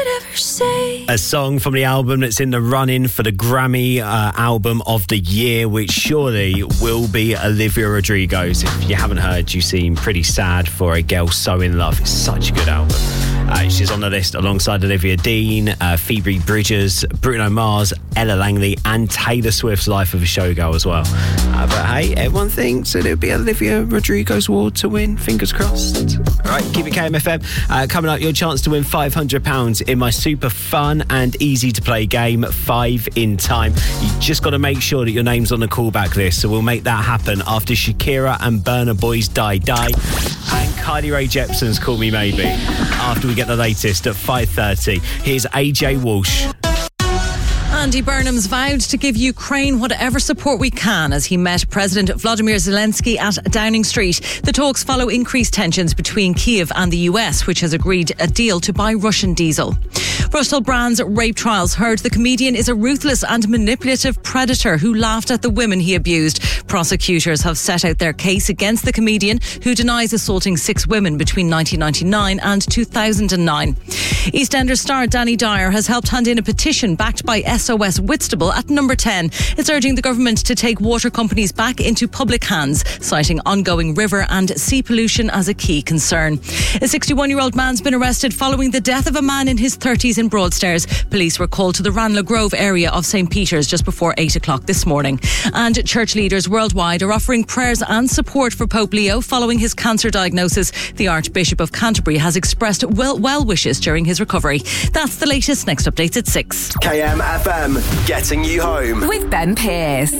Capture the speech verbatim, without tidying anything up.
could ever say. A song from the album that's in the running for the Grammy uh, Album of the Year, which surely will be Olivia Rodrigo's. If you haven't heard, you seem pretty sad for A Girl So In Love. It's such a good album. Uh, she's on the list alongside Olivia Dean, uh, Phoebe Bridgers, Bruno Mars, Ella Langley, and Taylor Swift's Life of a Showgirl as well. Uh, but hey, everyone thinks that it'll be Olivia Rodrigo's award to win. Fingers crossed. All right, keep it K M F M. Uh, coming up, your chance to win five hundred pounds in my super fun and easy to play game, Five in Time. You just got to make sure that your name's on the callback list, so we'll make that happen after Shakira and Burna Boy's Die Die and Kylie Rae Jepsen's Call Me Maybe. After we get the latest at five thirty, here's A J Walsh. Andy Burnham's vowed to give Ukraine whatever support we can as he met President Vladimir Zelensky at Downing Street. The talks follow increased tensions between Kiev and the U S, which has agreed a deal to buy Russian diesel. Russell Brand's rape trials heard the comedian is a ruthless and manipulative predator who laughed at the women he abused. Prosecutors have set out their case against the comedian, who denies assaulting six women between nineteen ninety-nine and two thousand nine. EastEnders star Danny Dyer has helped hand in a petition backed by S O S Whitstable at number ten. It's urging the government to take water companies back into public hands, citing ongoing river and sea pollution as a key concern. A sixty-one-year-old man's been arrested following the death of a man in his thirties in Broadstairs. Police were called to the Ranelagh Grove area of St Peter's just before eight o'clock this morning. And church leaders worldwide are offering prayers and support for Pope Leo following his cancer diagnosis. The Archbishop of Canterbury has expressed well, well wishes during his recovery. That's the latest. Next updates at six. K M F M, getting you home. With Ben Pearce.